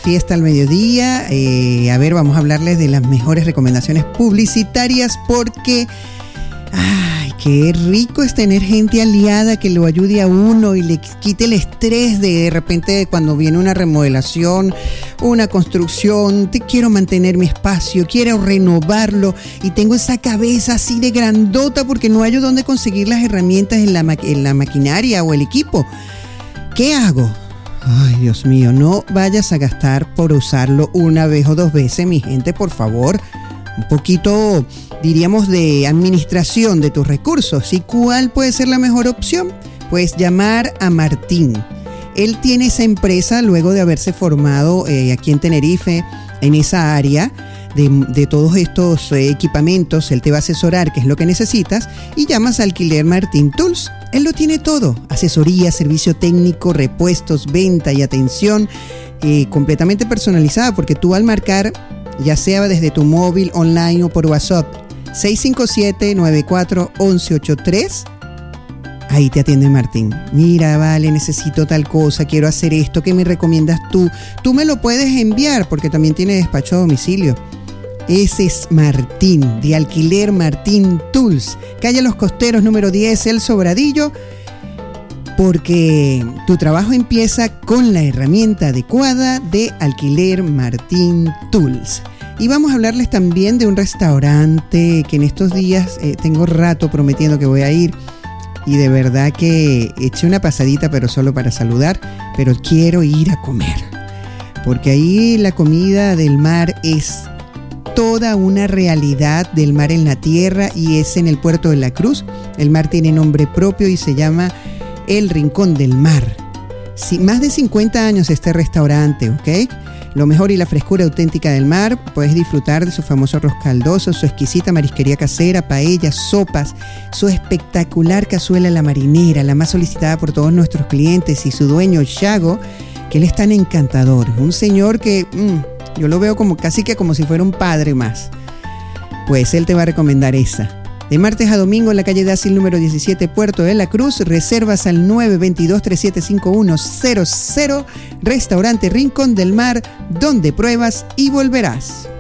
fiesta al mediodía. A ver, vamos a hablarles de las mejores recomendaciones publicitarias porque... ¡ay, qué rico es tener gente aliada que lo ayude a uno y le quite el estrés de repente cuando viene una remodelación, una construcción, quiero mantener mi espacio, quiero renovarlo y tengo esa cabeza así de grandota porque no hallo dónde conseguir las herramientas en la maquinaria o el equipo. ¿Qué hago? Ay, Dios mío, no vayas a gastar por usarlo una vez o dos veces, mi gente, por favor. Un poquito, diríamos, de administración de tus recursos. ¿Y cuál puede ser la mejor opción? Pues llamar a Martín. Él tiene esa empresa luego de haberse formado aquí en Tenerife, en esa área de todos estos equipamientos. Él te va a asesorar qué es lo que necesitas y llamas a Alquiler Martín Tools. Él lo tiene todo: asesoría, servicio técnico, repuestos, venta y atención completamente personalizada, porque tú al marcar, ya sea desde tu móvil, online o por WhatsApp, 657-94-1183, ahí te atiende Martín. Mira, vale, necesito tal cosa, quiero hacer esto, ¿qué me recomiendas tú? Tú me lo puedes enviar porque también tiene despacho a domicilio. Ese es Martín, de Alquiler Martín Tools, calle Los Costeros, número 10, El Sobradillo, porque tu trabajo empieza con la herramienta adecuada de Alquiler Martín Tools. Y vamos a hablarles también de un restaurante que en estos días tengo rato prometiendo que voy a ir, y de verdad que eché una pasadita, pero solo para saludar, pero quiero ir a comer, porque ahí la comida del mar es toda una realidad del mar en la tierra, y es en el puerto de la Cruz. El mar tiene nombre propio y se llama El Rincón del Mar. Sí, más de 50 años este restaurante, ¿ok? Lo mejor y la frescura auténtica del mar. Puedes disfrutar de su famoso arroz caldoso, su exquisita marisquería casera, paellas, sopas, su espectacular cazuela a la marinera, la más solicitada por todos nuestros clientes, y su dueño, Chago, que él es tan encantador. Un señor que yo lo veo como casi que como si fuera un padre más. Pues él te va a recomendar esa. De martes a domingo en la calle Dácil número 17, Puerto de la Cruz. Reservas al 922-375100. Restaurante Rincón del Mar, donde pruebas y volverás.